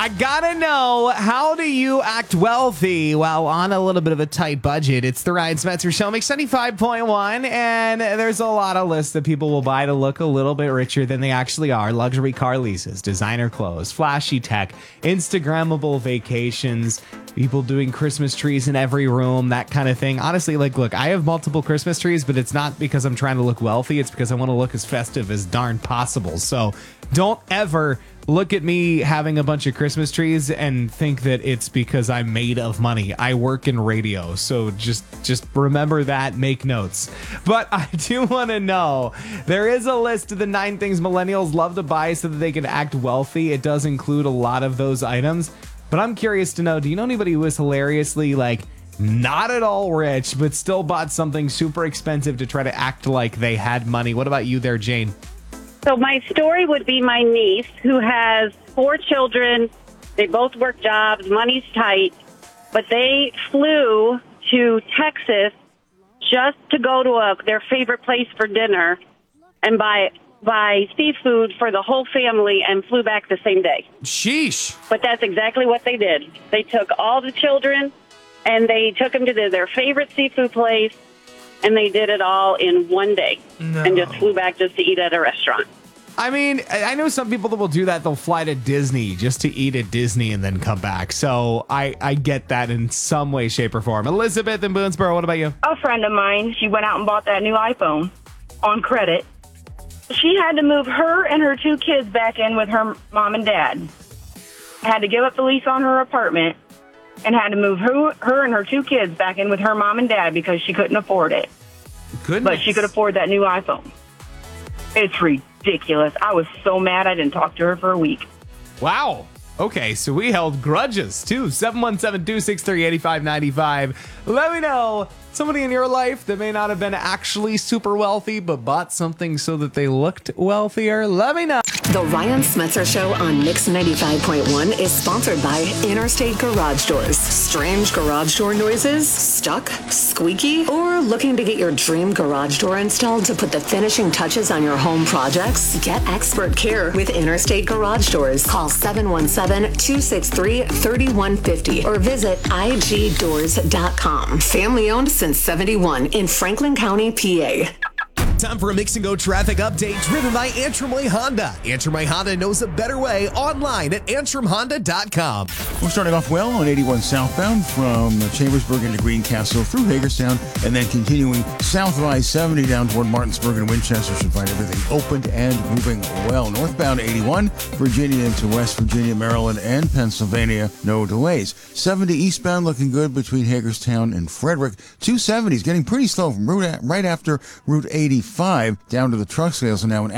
I gotta know, how do you act wealthy while on a little bit of a tight budget? It's the Ryan Spencer Show, Mix 95.1, and there's a lot of lists that people will buy to look a little bit richer than they actually are. Luxury car leases, designer clothes, flashy tech, Instagrammable vacations, people doing Christmas trees in every room, that kind of thing. Honestly, look, I have multiple Christmas trees, but it's not because I'm trying to look wealthy. It's because I want to look as festive as darn possible. So don't ever look at me having a bunch of Christmas trees and think that it's because I'm made of money. I work in radio, so just remember that, make notes. But I do want to know, there is a list of the 9 things millennials love to buy so that they can act wealthy. It does include a lot of those items, but I'm curious to know, do you know anybody who is hilariously not at all rich, but still bought something super expensive to try to act like they had money? What about you there, Jane? So my story would be my niece, who has 4 children. They both work jobs. Money's tight. But they flew to Texas just to go to their favorite place for dinner and buy seafood for the whole family and flew back the same day. Sheesh. But that's exactly what they did. They took all the children and they took them to their favorite seafood place. And they did it all in one day and just flew back just to eat at a restaurant. I mean, I know some people that will do that. They'll fly to Disney just to eat at Disney and then come back. So I get that in some way, shape, or form. Elizabeth in Boonesboro, what about you? A friend of mine, she went out and bought that new iPhone on credit. She had to move her and her 2 kids back in with her mom and dad. Had to give up the lease on her apartment and had to move her and her 2 kids back in with her mom and dad because she couldn't afford it. Goodness. But she could afford that new iPhone. It's ridiculous. I was so mad I didn't talk to her for a week. Wow. Okay, so we held grudges too. 717-263-8595. Let me know, somebody in your life that may not have been actually super wealthy but bought something so that they looked wealthier. Let me know. The Ryan Spencer Show on Mix 95.1 is sponsored by Interstate Garage Doors. Strange garage door noises? Stuck? Squeaky? Or looking to get your dream garage door installed to put the finishing touches on your home projects? Get expert care with Interstate Garage Doors. Call 717-263-3150 or visit igdoors.com. Family owned since 71 in Franklin County, PA. Time for a Mix and Go traffic update driven by Antrim Way Honda. Antrim Way Honda knows a better way online at antrimhonda.com. We're starting off well on 81 southbound from Chambersburg into Greencastle through Hagerstown and then continuing south of I-70 down toward Martinsburg and Winchester. Should find everything opened and moving well. Northbound 81, Virginia into West Virginia, Maryland, and Pennsylvania. No delays. 70 eastbound looking good between Hagerstown and Frederick. 270 is getting pretty slow from right after Route 85 down to the truck sales and now an